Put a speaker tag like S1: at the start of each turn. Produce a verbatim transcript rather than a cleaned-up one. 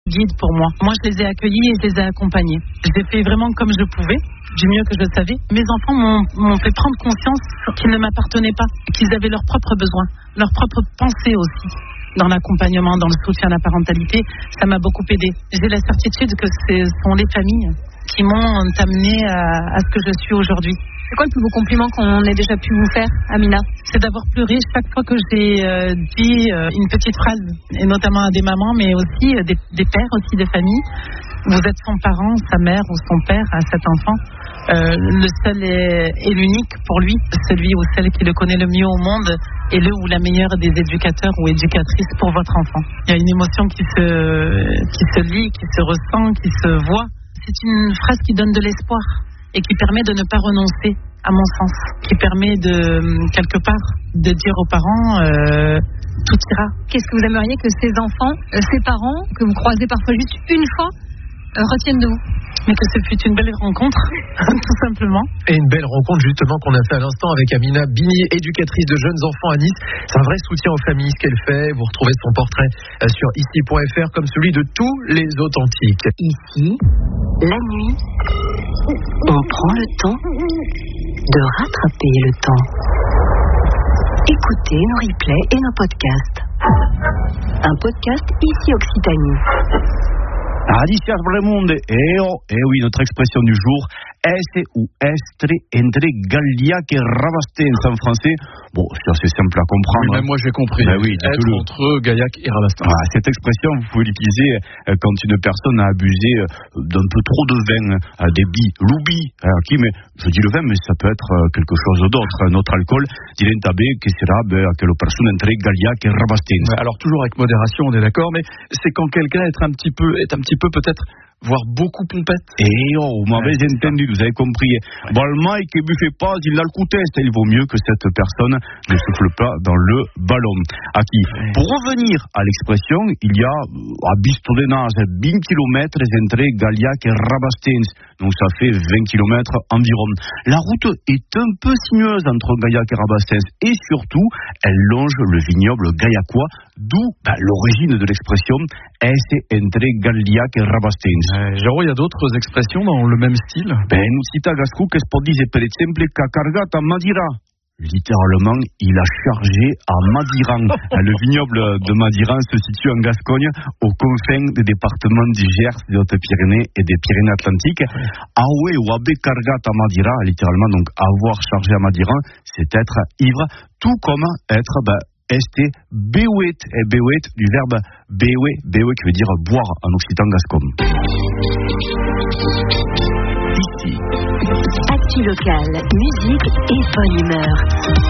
S1: guide pour moi. Moi, je les ai accueillis et je les ai accompagnés. Je l'ai fait vraiment comme je pouvais, du mieux que je le savais. Mes enfants m'ont, m'ont fait prendre conscience qu'ils ne m'appartenaient pas, qu'ils avaient leurs propres besoins, leurs propres pensées aussi. Dans l'accompagnement, dans le soutien à la parentalité, ça m'a beaucoup aidé. J'ai la certitude que ce sont les familles qui m'ont amené à, à ce que je suis aujourd'hui.
S2: C'est quoi le plus beau compliment qu'on ait déjà pu vous faire, Amina?
S1: C'est d'avoir pleuré chaque fois que j'ai euh, dit euh, une petite phrase, et notamment à des mamans, mais aussi euh, des, des pères, aussi des familles. Vous êtes son parent, sa mère ou son père à cet enfant. Euh, le seul est, est l'unique pour lui, celui ou celle qui le connaît le mieux au monde est le ou la meilleure des éducateurs ou éducatrices pour votre enfant. Il y a une émotion qui se, qui se lit, qui se ressent, qui se voit. C'est une phrase qui donne de l'espoir et qui permet de ne pas renoncer, à mon sens, qui permet de, quelque part, de dire aux parents euh, tout ira.
S2: Qu'est-ce que vous aimeriez que ces enfants, euh, ces parents, que vous croisez parfois juste une fois, euh, retiennent de vous?
S1: Mais que ce fut une belle rencontre, tout simplement.
S3: Et une belle rencontre justement qu'on a fait à l'instant avec Amina Bini, éducatrice de jeunes enfants à Nice. C'est un vrai soutien aux familles, ce qu'elle fait. Vous retrouvez son portrait sur ici point f r comme celui de tous les authentiques.
S4: Ici, la nuit, on prend le temps de rattraper le temps. Écoutez nos replays et nos podcasts. Un podcast ici Occitanie.
S5: Radicias Bremonde, eh oh, eh oui, notre expression du jour, est ou estre entre Galliac et Rabastens en français. Bon, c'est assez simple à comprendre.
S6: Oui, même moi j'ai compris.
S5: Ben oui,
S6: être
S5: le...
S6: entre Gaillac et Rabastens.
S5: Ah, cette expression, vous pouvez l'utiliser quand une personne a abusé d'un peu trop de vin, des billes, l'oubli, qui, mais je dis le vin, mais ça peut être quelque chose d'autre, un autre alcool. Diventabé, que sera que la personne entre Gaillac et Rabastens.
S6: Alors toujours avec modération, on est d'accord, mais c'est quand quelqu'un est un petit peu, est un petit peu peut-être, voire beaucoup pompette.
S5: Eh oh, vous m'avez ouais, entendu, vous avez compris. Ouais. Balmaï qui buffait pas, il a le coup test. Il vaut mieux que cette personne ne souffle pas dans le ballon. À qui ouais. Pour revenir à l'expression, il y a à Bistodénage vingt kilomètres entre Gaillac et Rabastens. Donc ça fait vingt kilomètres environ. La route est un peu sinueuse entre Gaillac et Rabastens. Et surtout, elle longe le vignoble gaillacois, d'où bah, l'origine de l'expression est entre Gaillac et Rabastens.
S6: Euh, Jérôme, il y a d'autres expressions dans le même style?
S5: Ben, nous cita Gascou que pour dire per exemple qu'a cargat à Madira. Littéralement, il a chargé à Madiran. Le vignoble de Madiran se situe en Gascogne, aux confins des départements du Gers, des Hautes-Pyrénées et des Pyrénées-Atlantiques. Aoué ou abé cargat à Madira, littéralement, donc avoir chargé à Madiran, c'est être ivre, tout comme être, ben, este béouet, et béouet du verbe béouet, béouet qui veut dire boire en occitan gascon.
S4: Ici, actu local, musique et bonne humeur.